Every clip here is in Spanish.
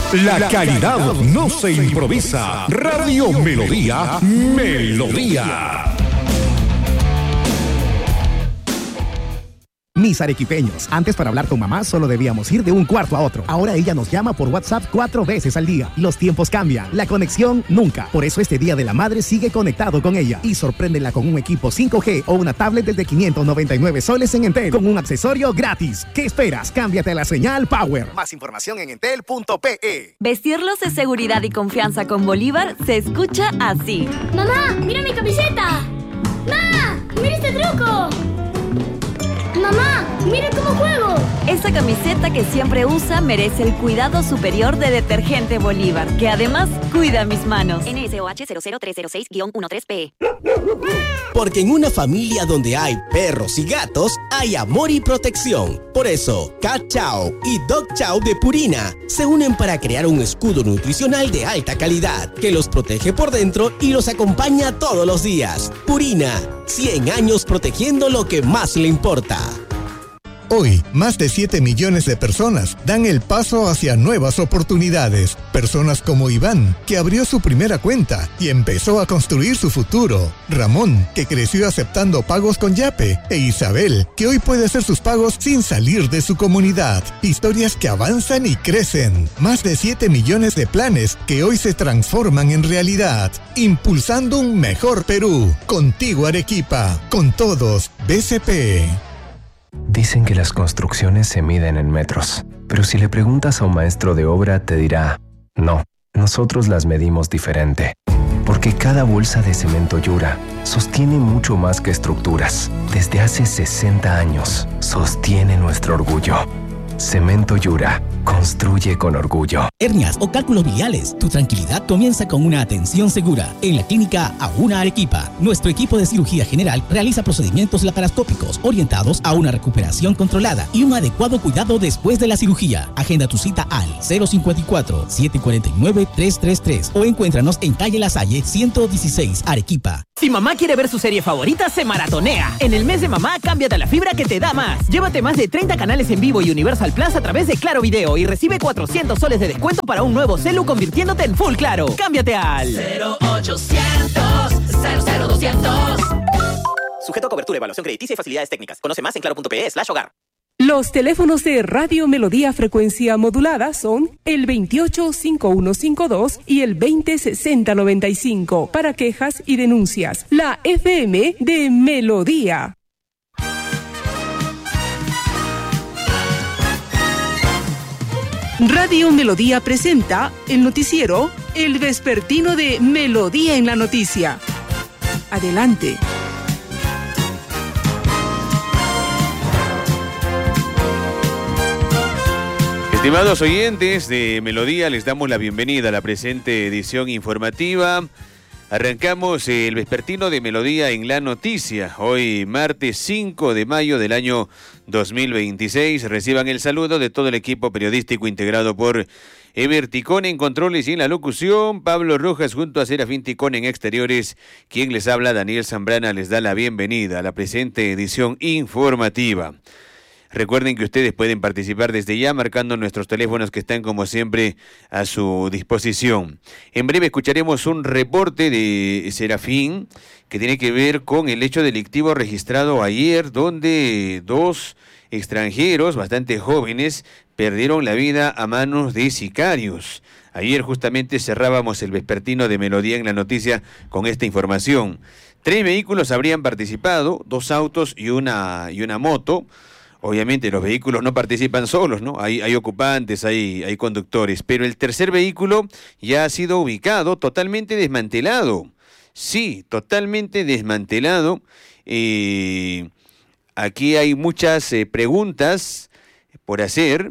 La calidad no se improvisa. Radio Melodía, Melodía. Mis arequipeños, antes para hablar con mamá solo debíamos ir de un cuarto a otro. Ahora ella nos llama por WhatsApp 4 veces al día. Los tiempos cambian, la conexión nunca. Por eso este Día de la Madre sigue conectado con ella y sorpréndela con un equipo 5G o una tablet desde 599 soles en Entel con un accesorio gratis. ¿Qué esperas? Cámbiate a la señal Power. Más información en entel.pe. Vestirlos de seguridad y confianza con Bolívar se escucha así. ¡Mamá, mira mi camiseta! ¡Ma, mira este truco! ¡Mamá, mira cómo juego! Esa camiseta que siempre usa merece el cuidado superior de Detergente Bolívar, que además cuida mis manos. NSOH 00306-13P. Porque en una familia donde hay perros y gatos, hay amor y protección. Por eso, Cat Chow y Dog Chow de Purina se unen para crear un escudo nutricional de alta calidad que los protege por dentro y los acompaña todos los días. Purina, 100 años protegiendo lo que más le importa. Hoy, más de 7 millones de personas dan el paso hacia nuevas oportunidades. Personas como Iván, que abrió su primera cuenta y empezó a construir su futuro. Ramón, que creció aceptando pagos con Yape. E Isabel, que hoy puede hacer sus pagos sin salir de su comunidad. Historias que avanzan y crecen. Más de 7 millones de planes que hoy se transforman en realidad. Impulsando un mejor Perú. Contigo, Arequipa. Con todos, BCP. Dicen que las construcciones se miden en metros, pero si le preguntas a un maestro de obra te dirá, no, nosotros las medimos diferente. Porque cada bolsa de cemento Yura sostiene mucho más que estructuras. Desde hace 60 años, sostiene nuestro orgullo. Cemento Yura. Construye con orgullo. Hernias o cálculos biliares. Tu tranquilidad comienza con una atención segura. En la clínica Auna Arequipa, nuestro equipo de cirugía general realiza procedimientos laparoscópicos orientados a una recuperación controlada y un adecuado cuidado después de la cirugía. Agenda tu cita al 054-749-333 o encuéntranos en calle La Salle 116, Arequipa. Si mamá quiere ver su serie favorita, se maratonea. En el mes de mamá, cámbiate a la fibra que te da más. Llévate más de 30 canales en vivo y Universal Plus a través de Claro Video y recibe 400 soles de descuento para un nuevo celu convirtiéndote en Full Claro. Cámbiate al 0800 00200. Sujeto a cobertura, evaluación crediticia y facilidades técnicas. Conoce más en claro.pe/hogar. Los teléfonos de Radio Melodía frecuencia modulada son el 285152 y el 206095 para quejas y denuncias. La FM de Melodía. Radio Melodía presenta el noticiero El Vespertino de Melodía en la Noticia. Adelante. Estimados oyentes de Melodía, les damos la bienvenida a la presente edición informativa. Arrancamos el vespertino de Melodía en la Noticia. Hoy, martes 5 de mayo del año 2026. Reciban el saludo de todo el equipo periodístico integrado por Ever Ticón en controles y en la locución, Pablo Rojas junto a Serafín Ticón en exteriores. Quien les habla, Daniel Zambrana, les da la bienvenida a la presente edición informativa. Recuerden que ustedes pueden participar desde ya marcando nuestros teléfonos que están como siempre a su disposición. En breve escucharemos un reporte de Serafín que tiene que ver con el hecho delictivo registrado ayer donde 2 extranjeros bastante jóvenes perdieron la vida a manos de sicarios. Ayer justamente cerrábamos el vespertino de Melodía en la Noticia con esta información. 3 vehículos habrían participado, 2 autos y una moto. Obviamente los vehículos no participan solos, ¿no? Hay ocupantes, hay conductores, pero el tercer vehículo ya ha sido ubicado, totalmente desmantelado. Sí, totalmente desmantelado. Aquí hay muchas preguntas por hacer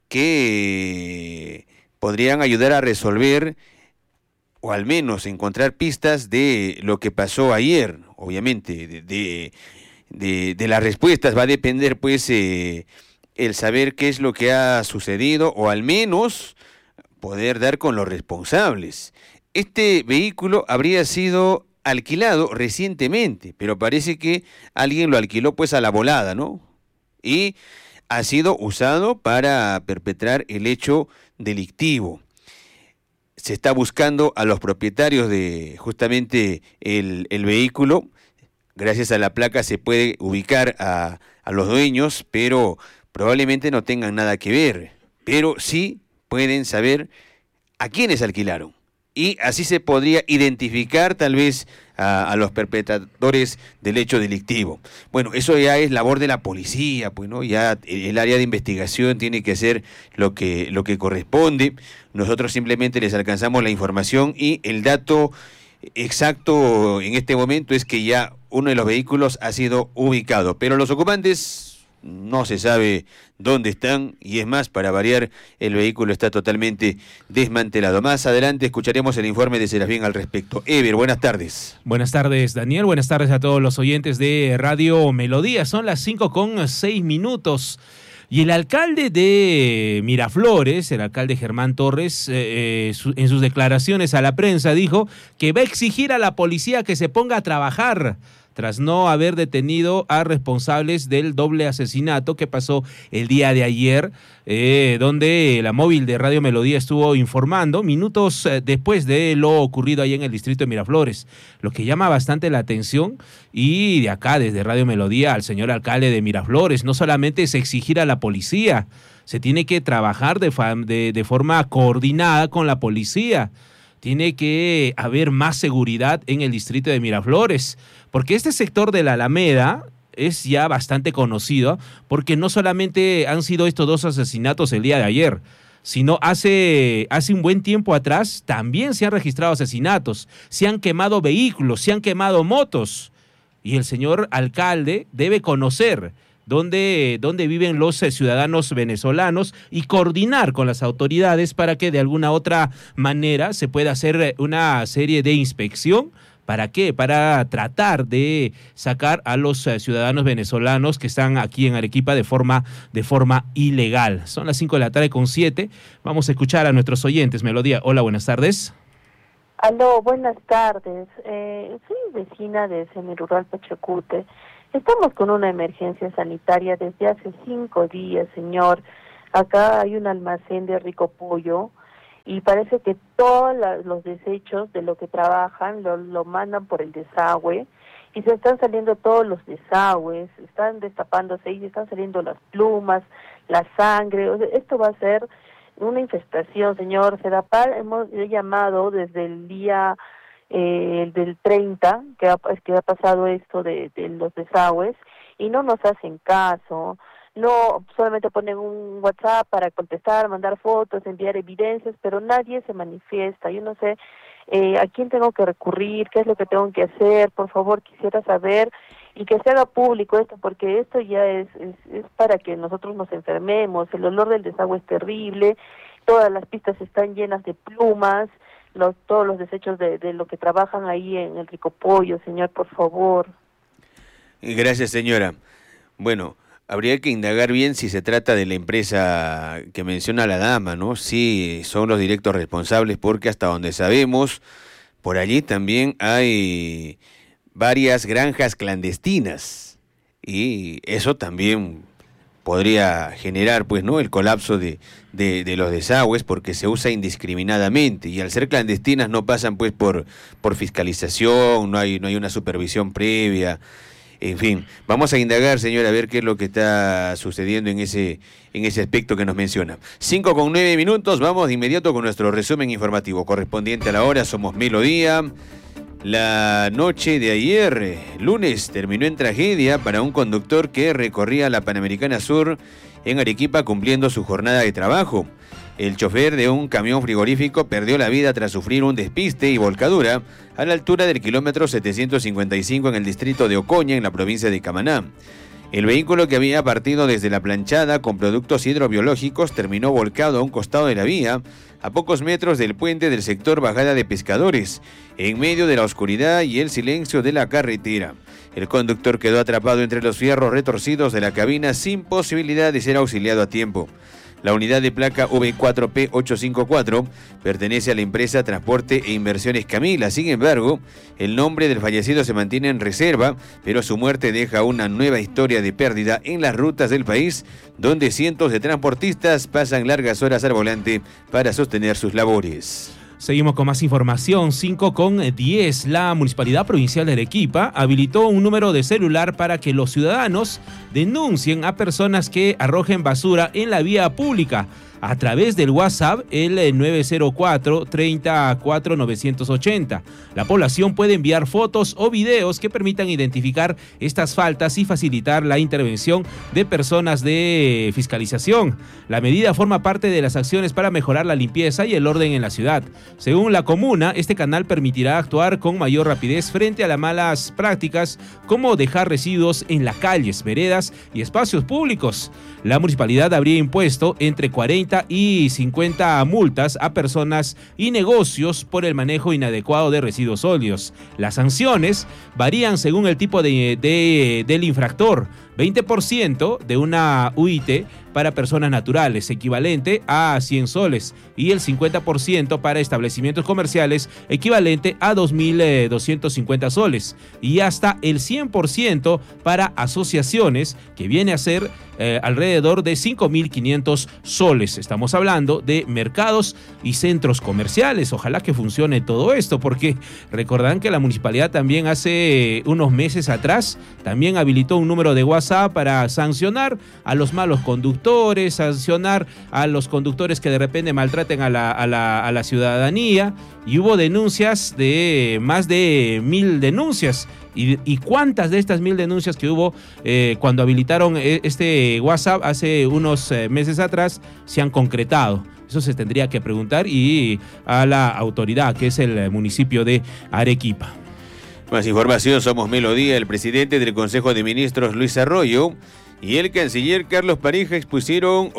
que podrían ayudar a resolver o al menos encontrar pistas de lo que pasó ayer. Obviamente, de las respuestas va a depender pues el saber qué es lo que ha sucedido o al menos poder dar con los responsables. Este vehículo habría sido alquilado recientemente, pero parece que alguien lo alquiló pues a la volada, ¿no? Y ha sido usado para perpetrar el hecho delictivo. se está buscando a los propietarios de justamente el vehículo. Gracias a la placa se puede ubicar a los dueños, pero probablemente no tengan nada que ver. Pero sí pueden saber a quiénes alquilaron. Y así se podría identificar tal vez a los perpetradores del hecho delictivo. Bueno, eso ya es labor de la policía, pues, ¿no? Ya el área de investigación tiene que hacer lo que corresponde. Nosotros simplemente les alcanzamos la información y el dato exacto en este momento es que ya uno de los vehículos ha sido ubicado, pero los ocupantes no se sabe dónde están y es más, para variar, el vehículo está totalmente desmantelado. Más adelante escucharemos el informe de Serafín al respecto. Ever, buenas tardes. Buenas tardes, Daniel. Buenas tardes a todos los oyentes de Radio Melodía. Son las 5:06. Y el alcalde de Miraflores, el alcalde Germán Torres, en sus declaraciones a la prensa dijo que va a exigir a la policía que se ponga a trabajar tras no haber detenido a responsables del doble asesinato que pasó el día de ayer, donde la móvil de Radio Melodía estuvo informando minutos después de lo ocurrido ahí en el distrito de Miraflores. Lo que llama bastante la atención, y de acá desde Radio Melodía al señor alcalde de Miraflores, no solamente es exigir a la policía, se tiene que trabajar de forma coordinada con la policía. Tiene que haber más seguridad en el distrito de Miraflores, porque este sector de la Alameda es ya bastante conocido, porque no solamente han sido estos 2 asesinatos el día de ayer, sino hace un buen tiempo atrás también se han registrado asesinatos, se han quemado vehículos, se han quemado motos, y el señor alcalde debe conocer dónde viven los ciudadanos venezolanos y coordinar con las autoridades para que de alguna otra manera se pueda hacer una serie de inspección. ¿Para qué? Para tratar de sacar a los ciudadanos venezolanos que están aquí en Arequipa de forma ilegal. Son las 5:07. Vamos a escuchar a nuestros oyentes. Melodía, hola, buenas tardes. Aló, buenas tardes. Soy vecina de Semirural Pachacute. Estamos con una emergencia sanitaria desde hace 5 días, señor. Acá hay un almacén de Rico Pollo y parece que todos los desechos de lo que trabajan lo mandan por el desagüe y se están saliendo todos los desagües, están destapándose y están saliendo las plumas, la sangre. O sea, esto va a ser una infestación, señor Sedapal. Hemos llamado desde el día del 30, que ha pasado esto de los desagües, y no nos hacen caso, no, solamente ponen un WhatsApp para contestar, mandar fotos, enviar evidencias, pero nadie se manifiesta. Yo no sé a quién tengo que recurrir, qué es lo que tengo que hacer. Por favor, quisiera saber y que se haga público esto, porque esto ya es para que nosotros nos enfermemos. El olor del desagüe es terrible, todas las pistas están llenas de plumas, todos los desechos de lo que trabajan ahí en el Rico Pollo, señor, por favor. Gracias, señora. Bueno, habría que indagar bien si se trata de la empresa que menciona la dama, ¿no? Sí, son los directos responsables, porque hasta donde sabemos, por allí también hay varias granjas clandestinas y eso también podría generar, pues, ¿no?, el colapso de los desagües, porque se usa indiscriminadamente y al ser clandestinas no pasan, pues, por fiscalización, no hay una supervisión previa. En fin, vamos a indagar, señora, a ver qué es lo que está sucediendo en ese aspecto que nos menciona. 5:09, vamos de inmediato con nuestro resumen informativo correspondiente a la hora. Somos Melodía. La noche de ayer, lunes, terminó en tragedia para un conductor que recorría la Panamericana Sur en Arequipa cumpliendo su jornada de trabajo. El chofer de un camión frigorífico perdió la vida tras sufrir un despiste y volcadura a la altura del kilómetro 755 en el distrito de Ocoña, en la provincia de Camaná. El vehículo, que había partido desde la planchada con productos hidrobiológicos, terminó volcado a un costado de la vía, a pocos metros del puente del sector Bajada de Pescadores, en medio de la oscuridad y el silencio de la carretera. El conductor quedó atrapado entre los fierros retorcidos de la cabina sin posibilidad de ser auxiliado a tiempo. La unidad de placa V4P854 pertenece a la empresa Transporte e Inversiones Camila. Sin embargo, el nombre del fallecido se mantiene en reserva, pero su muerte deja una nueva historia de pérdida en las rutas del país, donde cientos de transportistas pasan largas horas al volante para sostener sus labores. Seguimos con más información, 5:10. La Municipalidad Provincial de Arequipa habilitó un número de celular para que los ciudadanos denuncien a personas que arrojen basura en la vía pública a través del WhatsApp, el 904-30-4980. La población puede enviar fotos o videos que permitan identificar estas faltas y facilitar la intervención de personas de fiscalización. La medida forma parte de las acciones para mejorar la limpieza y el orden en la ciudad. Según la comuna, este canal permitirá actuar con mayor rapidez frente a las malas prácticas, como dejar residuos en las calles, veredas y espacios públicos. La municipalidad habría impuesto entre 40 y 50 multas a personas y negocios por el manejo inadecuado de residuos sólidos. Las sanciones varían según el tipo del infractor. 20% de una UIT para personas naturales, equivalente a 100 soles, y el 50% para establecimientos comerciales, equivalente a 2.250 soles, y hasta el 100% para asociaciones, que viene a ser alrededor de 5.500 soles. Estamos hablando de mercados y centros comerciales. Ojalá que funcione todo esto, porque recordarán que la municipalidad también hace unos meses atrás también habilitó un número de WhatsApp para sancionar a los malos conductores, sancionar a los conductores que de repente maltraten a la ciudadanía, y hubo denuncias de más de 1.000 denuncias. ¿Y cuántas de estas 1.000 denuncias que hubo cuando habilitaron este WhatsApp hace unos meses atrás se han concretado? Eso se tendría que preguntar y a la autoridad, que es el municipio de Arequipa. Más información, somos Melodía. El presidente del Consejo de Ministros, Luis Arroyo, y el canciller Carlos Pareja expusieron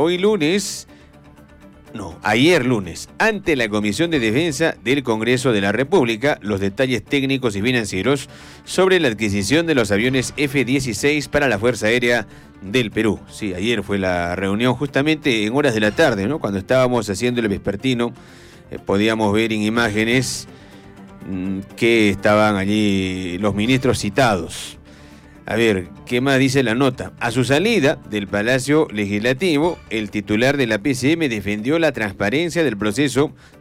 ayer lunes, ante la Comisión de Defensa del Congreso de la República, los detalles técnicos y financieros sobre la adquisición de los aviones F-16 para la Fuerza Aérea del Perú. Sí, ayer fue la reunión justamente en horas de la tarde, ¿no? Cuando estábamos haciendo el vespertino, podíamos ver en imágenes que estaban allí los ministros citados. A ver, ¿qué más dice la nota? A su salida del Palacio Legislativo, el titular de la PCM defendió la transparencia del proceso